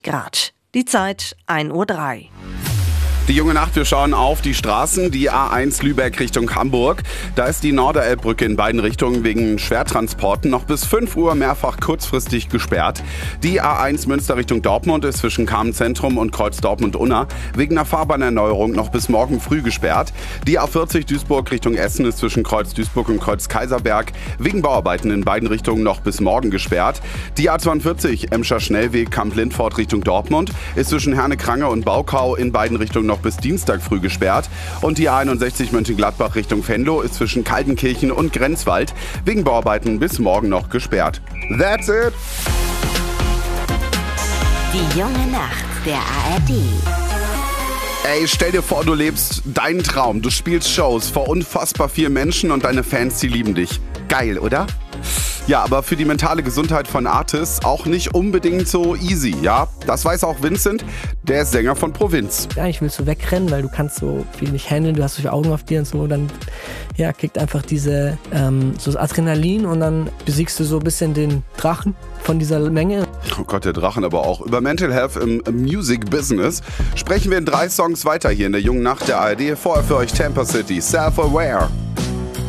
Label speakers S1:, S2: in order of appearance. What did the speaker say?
S1: Grad. Die Zeit 1:03 Uhr.
S2: Die junge Nacht, wir schauen auf die Straßen, die A1 Lübeck Richtung Hamburg. Da ist die Norderelbbrücke in beiden Richtungen wegen Schwertransporten noch bis 5 Uhr mehrfach kurzfristig gesperrt. Die A1 Münster Richtung Dortmund ist zwischen Carmen-Zentrum und Kreuz Dortmund-Unna wegen einer Fahrbahnerneuerung noch bis morgen früh gesperrt. Die A40 Duisburg Richtung Essen ist zwischen Kreuz Duisburg und Kreuz Kaiserberg wegen Bauarbeiten in beiden Richtungen noch bis morgen gesperrt. Die A42 Emscher Schnellweg Kamp-Lindfort Richtung Dortmund ist zwischen Herne-Krange und Baukau in beiden Richtungen noch bis Dienstag früh gesperrt. Und die A61 Mönchengladbach Richtung Venlo ist zwischen Kaltenkirchen und Grenzwald wegen Bauarbeiten bis morgen noch gesperrt. That's it!
S3: Die junge Nacht der ARD.
S2: Ey, stell dir vor, du lebst deinen Traum. Du spielst Shows vor unfassbar vielen Menschen und deine Fans, die lieben dich. Geil, oder? Ja, aber für die mentale Gesundheit von Artists auch nicht unbedingt so easy, ja? Das weiß auch Vincent, der ist Sänger von Provinz.
S4: Ja, ich will so wegrennen, weil du kannst so viel nicht handeln, du hast so viele Augen auf dir und so, dann ja, kriegt einfach diese so das Adrenalin und dann besiegst du so ein bisschen den Drachen von dieser Menge.
S2: Oh Gott, der Drachen aber auch. Über Mental Health im Music Business sprechen wir in 3 Songs weiter hier in der jungen Nacht der ARD. Vorher für euch Tampa City, Self-Aware.